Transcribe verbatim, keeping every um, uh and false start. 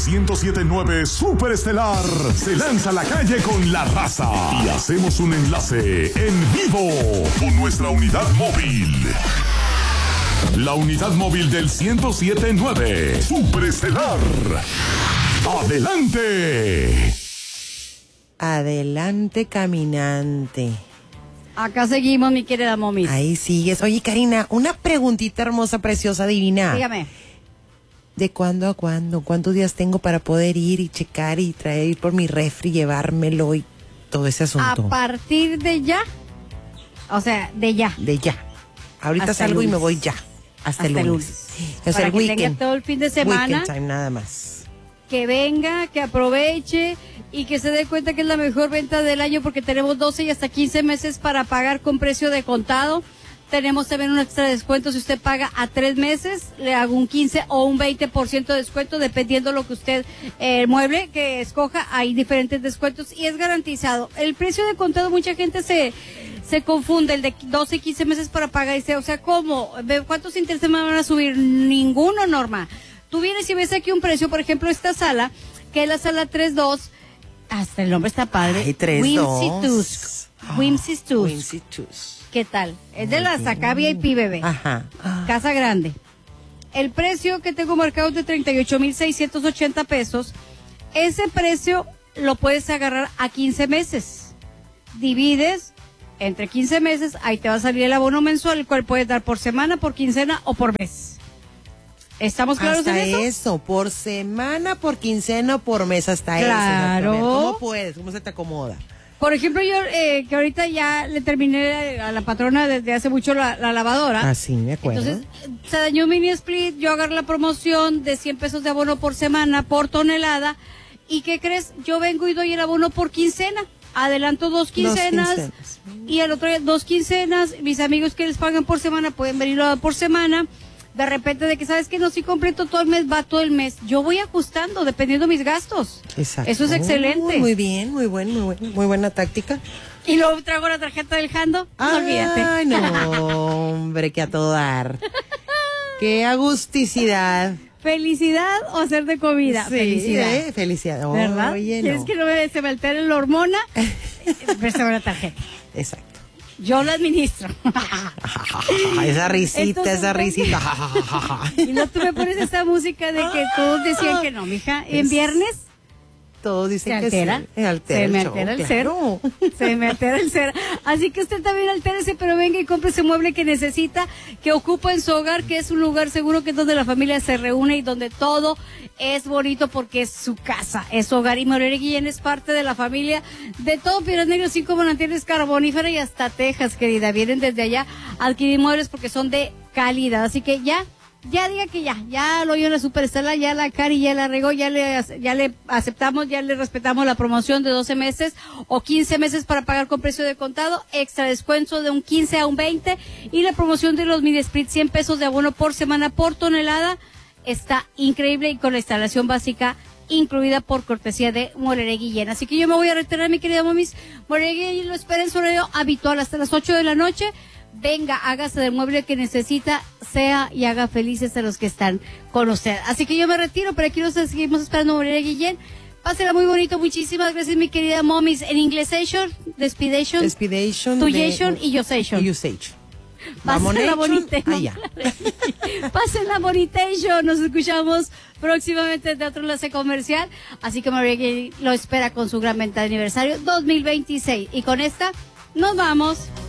ciento siete punto nueve Super Estelar se lanza a la calle con la raza y hacemos un enlace en vivo con nuestra unidad móvil. La unidad móvil del ciento siete punto nueve Super Estelar. ¡Adelante! Adelante, caminante. Acá seguimos, mi querida Momis. Ahí sigues. Oye, Karina, una preguntita hermosa, preciosa, divina. Dígame. ¿De cuándo a cuándo? ¿Cuántos días tengo para poder ir y checar y traer ir por mi refri, llevármelo y todo ese asunto? A partir de ya. O sea, de ya. De ya. Ahorita Hasta salgo el y me lunes. voy ya. Hasta, Hasta el el lunes. lunes. O sea, Para el que weekend. tenga todo el fin de semana. Weekend time, nada más. Que venga, que aproveche y que se dé cuenta que es la mejor venta del año porque tenemos doce y hasta quince meses para pagar con precio de contado. Tenemos también un extra descuento si usted paga a tres meses, le hago un quince o un veinte por ciento de descuento dependiendo lo que usted eh, mueble que escoja. Hay diferentes descuentos y es garantizado. El precio de contado mucha gente se se confunde, el de doce y quince meses para pagar, dice, o sea, ¿cómo? ¿Cuántos intereses me van a subir? Ninguno, Norma. Tú vienes y ves aquí un precio, por ejemplo, esta sala, que es la sala tres dos, hasta el nombre está padre. Ay, tres dos. Whimsy Tusk. Whimsy Tusk. ¿Qué tal? Es de las acá V I P, bebé. Ajá. Casa grande. El precio que tengo marcado es de treinta y ocho mil seiscientos ochenta pesos. Ese precio lo puedes agarrar a quince meses. Divides entre quince meses, ahí te va a salir el abono mensual, el cual puedes dar por semana, por quincena o por mes. ¿Estamos claros hasta en eso? eso, por semana, por quincena, por mes, hasta Claro. eso. ¿Cómo puedes? ¿Cómo se te acomoda? Por ejemplo, yo eh, que ahorita ya le terminé a la patrona desde hace mucho la, la lavadora. Ah, sí, me acuerdo. Entonces, se dañó un mini split, yo agarré la promoción de cien pesos de abono por semana, por tonelada. ¿Y qué crees? Yo vengo y doy el abono por quincena. Adelanto dos quincenas, Dos quincenas. y al otro día dos quincenas. Mis amigos que les pagan por semana pueden venirlo por semana. De repente de que sabes que no, si completo todo el mes, va todo el mes. Yo voy ajustando dependiendo de mis gastos. Exacto. Eso es excelente. Oh, muy bien, muy buen, muy buen, muy buena táctica. Y luego traigo la tarjeta del Jando. No olvídate. Ay, no, hombre, que a todo dar. Qué agusticidad. ¿Felicidad o hacer de comida? Sí, Felicidad. eh, felicidad. Oh, ¿Verdad? oye, ¿Quieres no. que no me, se me altere la hormona? Préstame la tarjeta. Exacto. Yo la administro. Esa risita, Entonces, esa risita. Y no tú me pones esa música de que todos decían que no, mija. En viernes Todos se dicen que altera. sí. Se altera se el me show, altera el claro. ser. Se me altera el ser. Así que usted también altérese, pero venga y compre ese mueble que necesita, que ocupa en su hogar, que es un lugar seguro, que es donde la familia se reúne y donde todo es bonito porque es su casa, es su hogar. Y Morelia Guillén es parte de la familia de todo Piedras Negras, así como Manantiales Carbonífera y hasta Texas, querida. Vienen desde allá a adquirir muebles porque son de calidad. Así que ya. Ya diga que ya, ya lo oyó en la Superestela, ya la Cari ya la regó, ya le, ya le aceptamos, ya le respetamos la promoción de doce meses o quince meses para pagar con precio de contado, extra descuento de un quince a un veinte y la promoción de los mini split cien pesos de abono por semana por tonelada está increíble y con la instalación básica incluida por cortesía de Morelia Guillén. Así que yo me voy a retirar, mi querida Momis. Morelia Guillén lo espera en su horario habitual hasta las ocho de la noche. Venga, hágase del mueble que necesita, sea y haga felices a los que están con usted. Así que yo me retiro, pero aquí nos seguimos esperando Morelia Guillén. Pásela muy bonito, muchísimas gracias, mi querida Momis. En inglesation, despidation, Despidation, tuyation de- y yosation. y usage. Pásenla Vamonation, bonita. allá. Pásenla bonita y yo nos escuchamos próximamente de otro enlace comercial. Así que Morelia Guillén lo espera con su gran venta de aniversario dos mil veintiséis. Y con esta nos vamos.